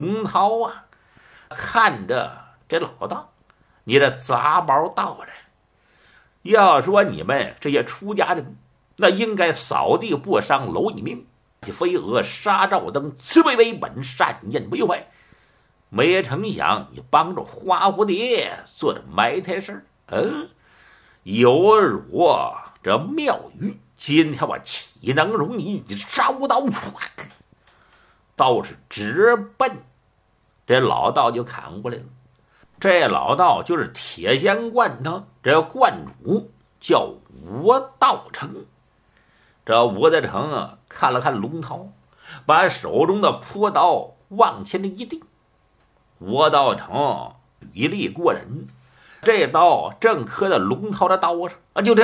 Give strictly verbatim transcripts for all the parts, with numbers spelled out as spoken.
龙涛啊，看着这老道，你这杂包道人，要说你们这些出家人，那应该扫地不伤蝼蚁命，飞蛾杀照灯，慈悲为本，善念为怀。没成想你帮着花蝴蝶做着埋汰事儿，嗯，有辱这庙宇。今天我岂能容你烧刀出？刀是直奔这老道就砍过来了。这老道就是铁仙观的这观主，叫吴道成。这吴道成啊，看了看龙涛，把手中的朴刀往前的一递。吴道成语力过人，这刀正磕在龙涛的刀上啊，就这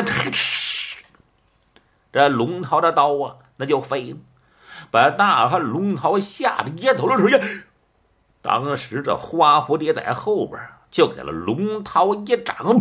这龙涛的刀啊，那就飞了，把大汉龙涛吓得也走了出去。当时这花蝴蝶在后边就给了龙涛一掌，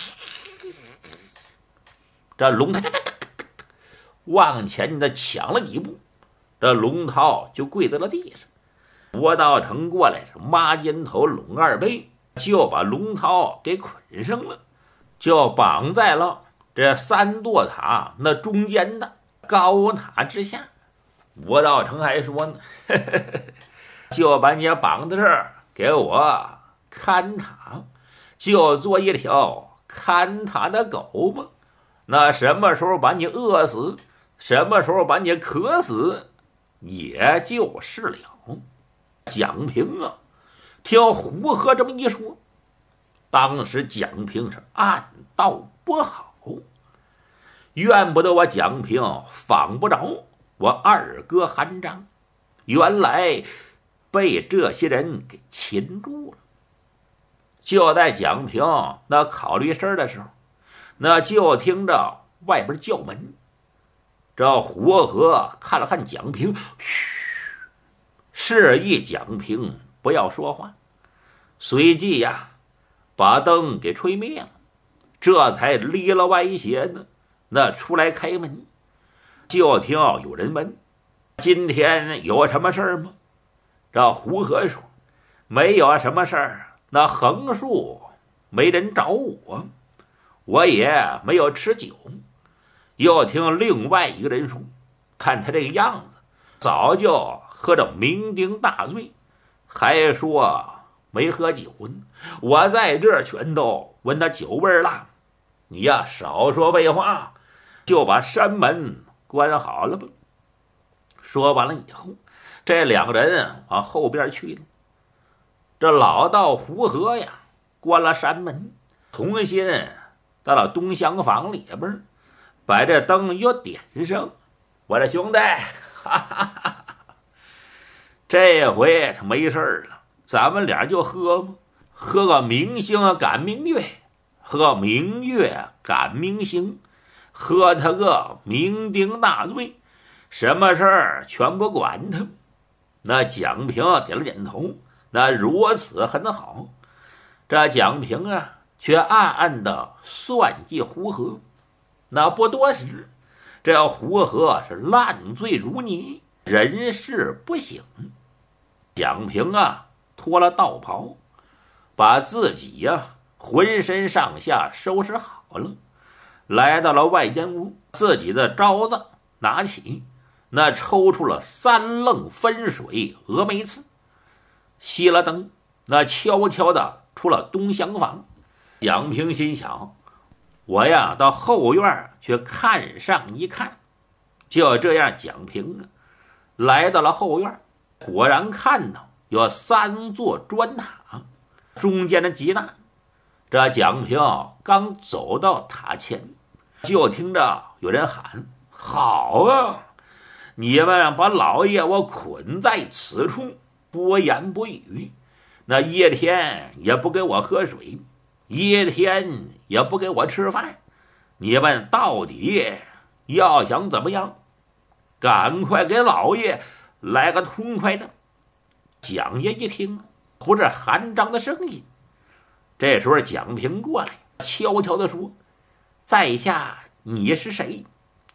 这龙涛往前的抢了几步，这龙涛就跪在了地上。吴道成过来是抹肩头拢二背，就把龙涛给捆上了，就绑在了这三座塔那中间的高塔之下。吴道成还说呢，呵呵呵，就把你绑在这儿，给我看塔，就做一条看塔的狗吧。那什么时候把你饿死，什么时候把你渴死，也就是了。蒋平啊，听胡和这么一说，当时蒋平是暗道不好，怨不得我蒋平防不着我二哥韩章，原来被这些人给擒住了。就在蒋平那考虑事儿的时候，那就听着外边叫门。这胡和看了看蒋平，嘘，示意蒋平不要说话，随即呀，把灯给吹灭了，这才离了歪斜呢，那出来开门。就听有人问：“今天有什么事儿吗？”这胡和说：“没有什么事儿，那横竖没人找我，我也没有吃酒。”又听另外一个人说：“看他这个样子，早就喝着酩酊大醉，还说没喝酒呢。我在这儿全都闻到酒味了。你呀，少说废话，就把山门关好了吧。”说完了以后，这两个人往后边去了。这老道胡和呀，关了山门，重新到了东厢房里边，把这灯又点上。我这兄弟，哈哈哈，这回他没事了，咱们俩就喝嘛，喝个明星赶明月，喝明月赶明星，喝他个酩酊大醉，什么事儿全不管他。那蒋平点了点头，那如此很好。这蒋平啊，却暗暗的算计胡和。那不多时，这胡和是烂醉如泥，人事不省。蒋平啊，脱了道袍，把自己呀、啊、浑身上下收拾好了，来到了外间屋，自己的招子拿起，那抽出了三愣分水峨眉刺，熄了灯，那悄悄的出了东厢房。蒋平心想，我呀到后院去看上一看。就这样，蒋平啊来到了后院，果然看到有三座砖塔，中间的极大。这蒋平刚走到塔前，就听着有人喊：“好啊！你们把老爷我捆在此处，不言不语，那一天也不给我喝水，一天也不给我吃饭，你们到底要想怎么样？赶快给老爷来个痛快的！”蒋爷一听，不是韩章的声音。这时候蒋平过来，悄悄地说：“在下你是谁？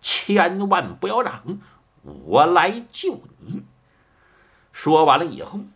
千万不要嚷，我来救你。”说完了以后，